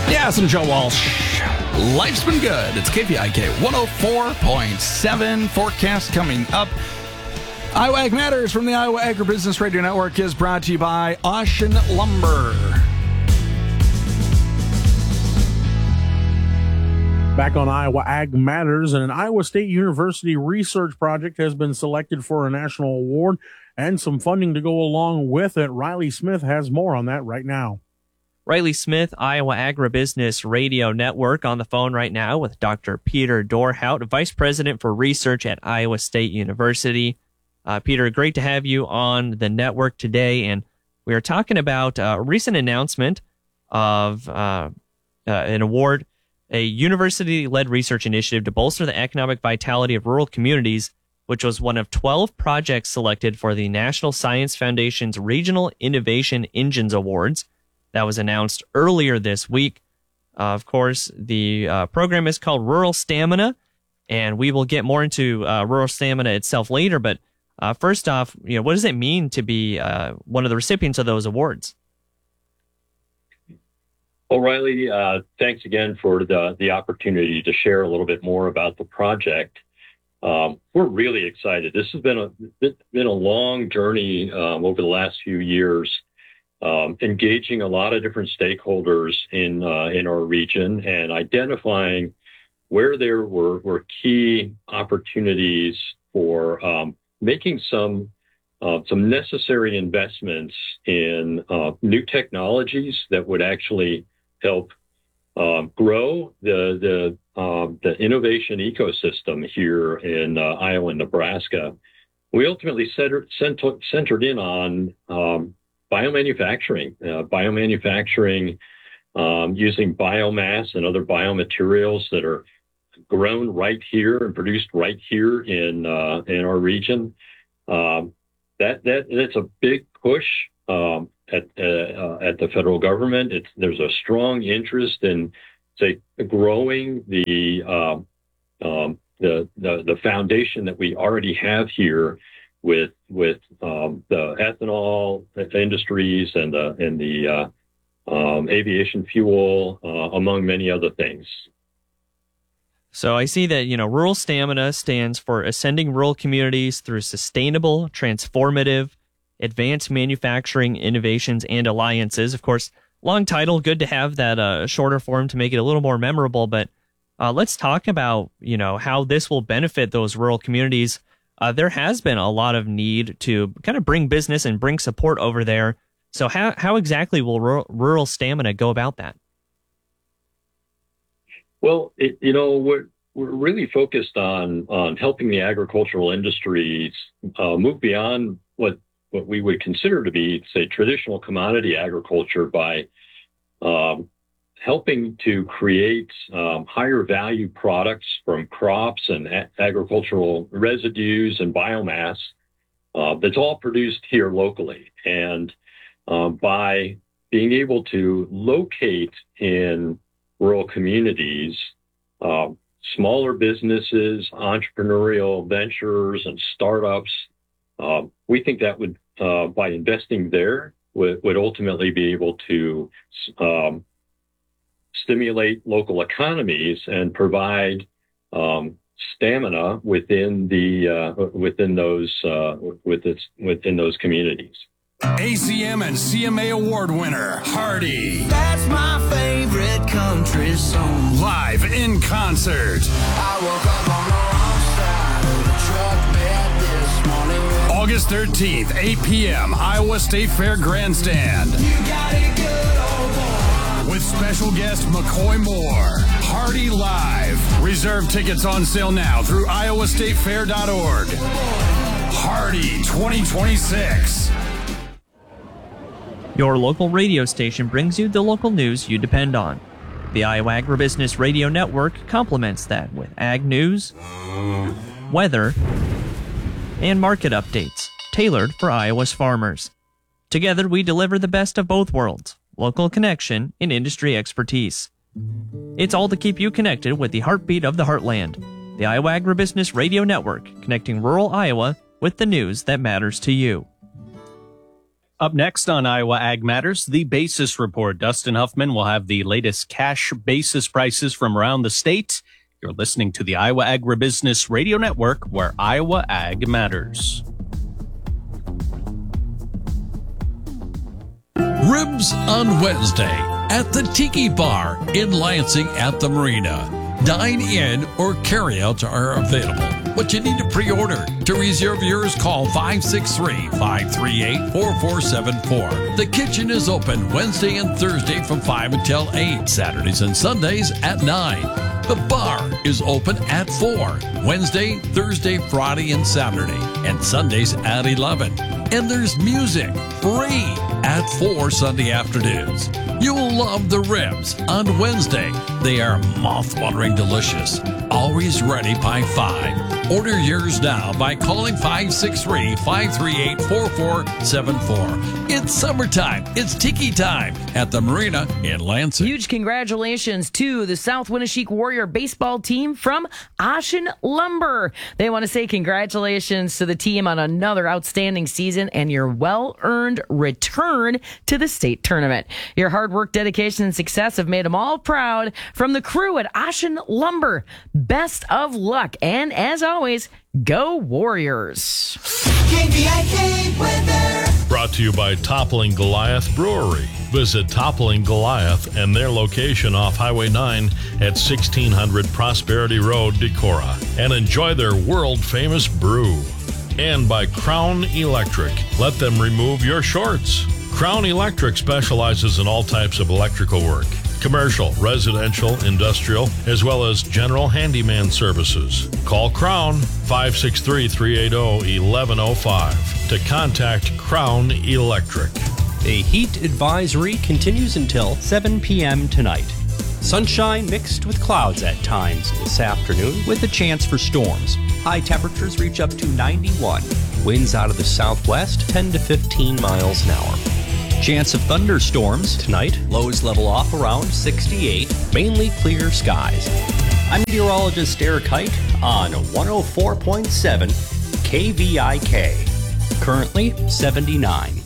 Yes, I'm Joe Walsh. Life's been good. It's KPIK 104.7. Forecast coming up. Iowa Ag Matters from the Iowa Agribusiness Radio Network is brought to you by Ocean Lumber. Back on Iowa Ag Matters, an Iowa State University research project has been selected for a national award and some funding to go along with it. Riley Smith has more on that right now. Riley Smith, Iowa Agribusiness Radio Network, on the phone right now with Dr. Peter Dorhout, Vice President for Research at Iowa State University. Peter, great to have you on the network today, and we are talking about a recent announcement of an award, a university-led research initiative to bolster the economic vitality of rural communities, which was one of 12 projects selected for the National Science Foundation's Regional Innovation Engines Awards. That was announced earlier this week. Of course, the program is called Rural Stamina, and we will get more into Rural Stamina itself later. But first off, what does it mean to be one of the recipients of those awards? Well, Riley, thanks again for the opportunity to share a little bit more about the project. We're really excited. This has been a long journey over the last few years, engaging a lot of different stakeholders in our region and identifying where there were key opportunities for making some necessary investments in new technologies that would actually help grow the innovation ecosystem here in Iowa and Nebraska. We ultimately centered in on biomanufacturing using biomass and other biomaterials that are grown right here and produced right here in our region. That's a big push at the federal government. There's a strong interest in, say, growing the foundation that we already have here with the ethanol industries and the aviation fuel, among many other things. So I see that, Rural Stamina stands for Ascending Rural Communities Through Sustainable, Transformative, Advanced Manufacturing Innovations and Alliances. Of course, long title, good to have that shorter form to make it a little more memorable, but let's talk about, how this will benefit those rural communities. There has been a lot of need to kind of bring business and bring support over there. So how exactly will Rural Stamina go about that? Well, we're really focused on helping the agricultural industries move beyond what we would consider to be, say, traditional commodity agriculture by helping to create higher value products from crops and agricultural residues and biomass that's all produced here locally. And by being able to locate in rural communities, smaller businesses, entrepreneurial ventures, and startups, we think that would, by investing there, would ultimately be able to stimulate local economies and provide stamina within those communities. ACM and CMA award winner, Hardy. That's my favorite country song. Live in concert. I woke up on the wrong side of the truck bed this morning. August 13th, 8 p.m., Iowa State Fair Grandstand. You got it good, old boy. With special guest McCoy Moore. Hardy Live. Reserve tickets on sale now through iowastatefair.org. Hardy 2026. Your local radio station brings you the local news you depend on. The Iowa Agribusiness Radio Network complements that with ag news, weather, and market updates tailored for Iowa's farmers. Together, we deliver the best of both worlds, local connection and industry expertise. It's all to keep you connected with the heartbeat of the heartland. The Iowa Agribusiness Radio Network, connecting rural Iowa with the news that matters to you. Up next on Iowa Ag Matters, the basis report. Dustin Huffman will have the latest cash basis prices from around the state. You're listening to the Iowa Agribusiness Radio Network, where Iowa Ag matters. Ribs on Wednesday at the Tiki Bar in Lansing at the Marina. Dine in or carry-outs are available, but you need to pre-order. To reserve yours, call 563-538-4474. The kitchen is open Wednesday and Thursday from 5 until 8, Saturdays and Sundays at 9. The bar is open at 4, Wednesday, Thursday, Friday, and Saturday, and Sundays at 11. And there's music free at 4 Sunday afternoons. You will love the ribs on Wednesday. They are mouth-watering delicious. Always ready by 5. Order yours now by calling 563-538-4474. It's summertime. It's Tiki time at the Marina in Lansing. Huge congratulations to the South Winneshiek Warrior baseball team from Ocean Lumber. They want to say congratulations to the team on another outstanding season and your well-earned return to the state tournament. Your hard work, dedication, and success have made them all proud. From the crew at Ocean Lumber, best of luck. And as always, go Warriors. KVIK weather. Brought to you by Toppling Goliath Brewery. Visit Toppling Goliath and their location off Highway 9 at 1600 Prosperity Road, Decorah, and enjoy their world-famous brew. And by Crown Electric. Let them remove your shorts. Crown Electric specializes in all types of electrical work. Commercial, residential, industrial, as well as general handyman services. Call Crown 563-380-1105 to contact Crown Electric. A heat advisory continues until 7 p.m. tonight. Sunshine mixed with clouds at times this afternoon with a chance for storms. High temperatures reach up to 91. Winds out of the southwest 10 to 15 miles an hour. Chance of thunderstorms tonight. Lows level off around 68. Mainly clear skies. I'm meteorologist Eric Height on 104.7 KVIK. Currently 79.